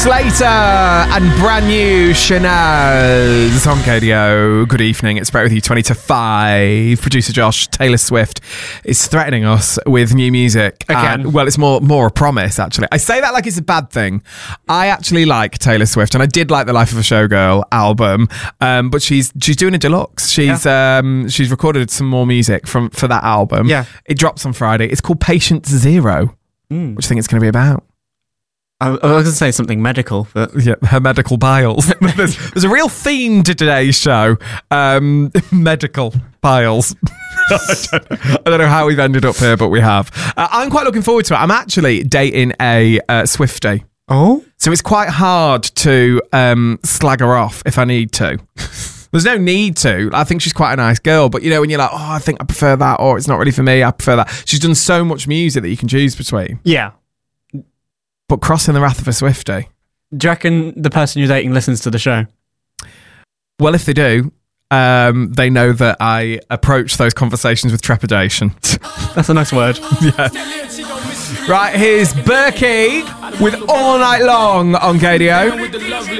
Slater and brand new Shanaz on KDO. Good evening. It's Brett with you, 20 to 5. Producer Josh, Taylor Swift is threatening us with new music. Again. Well, it's more a promise, actually. I say that like it's a bad thing. I actually like Taylor Swift, and I did like the Life of a Showgirl album, but she's doing a deluxe. She's recorded some more music for that album. Yeah. It drops on Friday. It's called Patient Zero. What do you think it's going to be about? I was going to say something medical, but... Yeah, her medical biles. there's a real theme to today's show. Medical biles. I don't know how we've ended up here, but we have. I'm quite looking forward to it. I'm actually dating a Swiftie. Oh? So it's quite hard to slag her off if I need to. There's no need to. I think she's quite a nice girl. But, you know, when you're like, oh, I think I prefer that, or it's not really for me, I prefer that. She's done so much music that you can choose between. Yeah. But crossing the wrath of a Swiftie. Do you reckon the person you're dating listens to the show? Well, if they do, they know that I approach those conversations with trepidation. That's a nice word. Yeah. Right, here's Berkey with All Night Long on KDO.